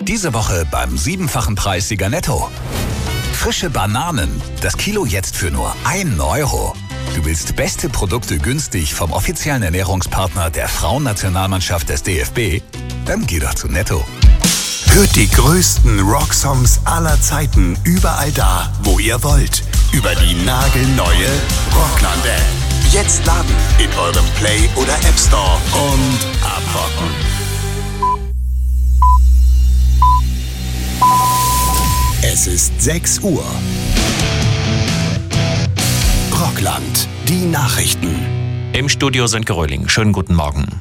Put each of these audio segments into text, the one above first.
Diese Woche beim 7-fachen Preissieger Netto. Frische Bananen, das Kilo jetzt für nur 1 Euro. Du willst beste Produkte günstig vom offiziellen Ernährungspartner der Frauennationalmannschaft des DFB? Dann geh doch zu Netto. Hört die größten Rocksongs aller Zeiten überall da, wo ihr wollt. Über die nagelneue Rockland-App. Jetzt laden in eurem Play- oder App Store und abrocken. Es ist 6 Uhr. Rockland, die Nachrichten. Im Studio sind Geröhling. Schönen guten Morgen.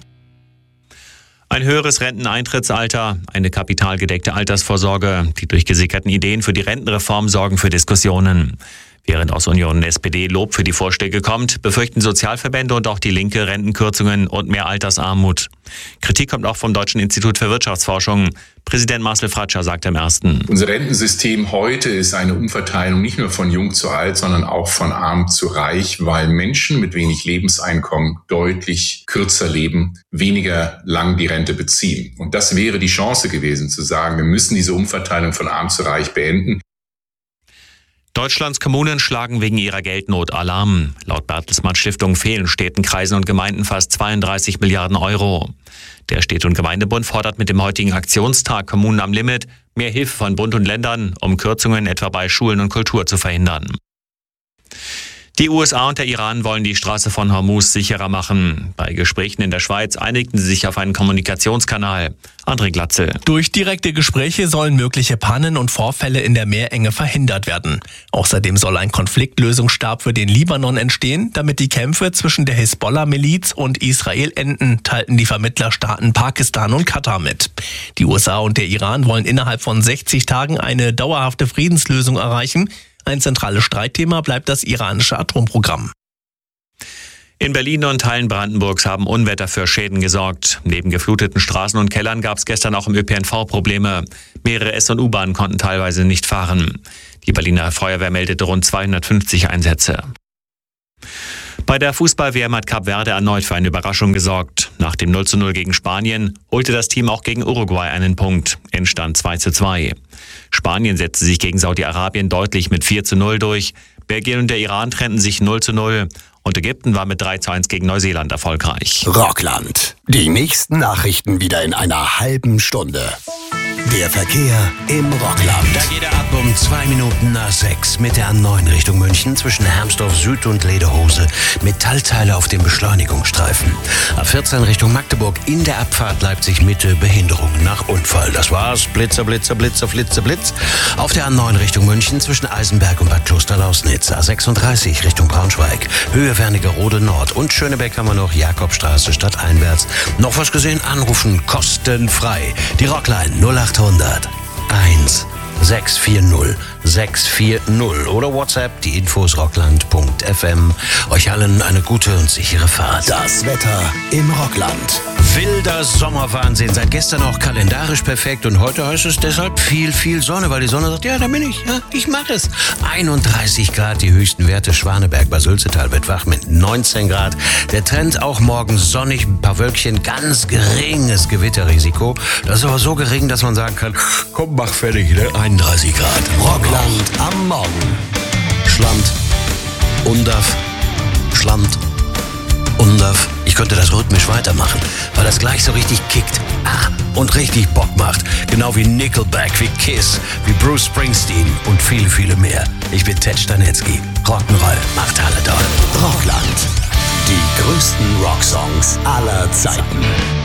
Ein höheres Renteneintrittsalter, eine kapitalgedeckte Altersvorsorge. Die durchgesickerten Ideen für die Rentenreform sorgen für Diskussionen. Während aus Union und SPD Lob für die Vorschläge kommt, befürchten Sozialverbände und auch die Linke Rentenkürzungen und mehr Altersarmut. Kritik kommt auch vom Deutschen Institut für Wirtschaftsforschung. Präsident Marcel Fratscher sagt am 1. Unser Rentensystem heute ist eine Umverteilung nicht nur von jung zu alt, sondern auch von arm zu reich, weil Menschen mit wenig Lebenseinkommen deutlich kürzer leben, weniger lang die Rente beziehen. Und das wäre die Chance gewesen, zu sagen, wir müssen diese Umverteilung von arm zu reich beenden. Deutschlands Kommunen schlagen wegen ihrer Geldnot Alarm. Laut Bertelsmann Stiftung fehlen Städten, Kreisen und Gemeinden fast 32 Milliarden Euro. Der Städte- und Gemeindebund fordert mit dem heutigen Aktionstag Kommunen am Limit mehr Hilfe von Bund und Ländern, um Kürzungen etwa bei Schulen und Kultur zu verhindern. Die USA und der Iran wollen die Straße von Hormuz sicherer machen. Bei Gesprächen in der Schweiz einigten sie sich auf einen Kommunikationskanal. André Glatzel. Durch direkte Gespräche sollen mögliche Pannen und Vorfälle in der Meerenge verhindert werden. Außerdem soll ein Konfliktlösungsstab für den Libanon entstehen, damit die Kämpfe zwischen der Hisbollah-Miliz und Israel enden, teilten die Vermittlerstaaten Pakistan und Katar mit. Die USA und der Iran wollen innerhalb von 60 Tagen eine dauerhafte Friedenslösung erreichen. Ein zentrales Streitthema bleibt das iranische Atomprogramm. In Berlin und Teilen Brandenburgs haben Unwetter für Schäden gesorgt. Neben gefluteten Straßen und Kellern gab es gestern auch im ÖPNV Probleme. Mehrere S- und U-Bahnen konnten teilweise nicht fahren. Die Berliner Feuerwehr meldete rund 250 Einsätze. Bei der Fußball-WM hat Kap Verde erneut für eine Überraschung gesorgt. Nach dem 0:0 gegen Spanien holte das Team auch gegen Uruguay einen Punkt. Endstand 2:2. Spanien setzte sich gegen Saudi-Arabien deutlich mit 4:0 durch. Belgien und der Iran trennten sich 0:0. Und Ägypten war mit 3:1 gegen Neuseeland erfolgreich. Rockland. Die nächsten Nachrichten wieder in einer halben Stunde. Der Verkehr im Rockland. Da geht er ab um 2 Minuten nach 6 mit der A9 Richtung München zwischen Hermsdorf Süd und Lederhose. Metallteile auf dem Beschleunigungsstreifen. A14 Richtung Magdeburg in der Abfahrt Leipzig Mitte Behinderung nach Unfall. Das war's. Blitzer, Blitzer, Blitzer, Flitzer, Blitz. Auf der A9 Richtung München zwischen Eisenberg und Bad Klosterlausnitz. A36 Richtung Braunschweig. Höhe Wernigerode Nord und Schönebeck haben wir noch Jakobstraße stadteinwärts. Noch was gesehen? Anrufen kostenfrei. Die Rockline 0800 1 640 640 oder WhatsApp, die Infos rockland.fm. Euch allen eine gute und sichere Fahrt. Das Wetter im Rockland. Wilder Sommerwahnsinn. Seit gestern auch kalendarisch perfekt und heute heißt es deshalb viel Sonne, weil die Sonne sagt, ja, da bin ich, ja, ich mache es. 31 Grad, die höchsten Werte. Schwaneberg bei Sülzetal wird wach mit 19 Grad. Der Trend auch morgen sonnig, ein paar Wölkchen, ganz geringes Gewitterrisiko. Das ist aber so gering, dass man sagen kann, komm, mach fertig, ne? 31 Grad. Rockland am Morgen. Schland, Undav, Schland, Undav. Ich könnte das rhythmisch weitermachen, weil das gleich so richtig kickt und richtig Bock macht. Genau wie Nickelback, wie Kiss, wie Bruce Springsteen und viele mehr. Ich bin Ted Stanetzky. Rock'n'Roll macht alle doll. Rockland. Die größten Rocksongs aller Zeiten.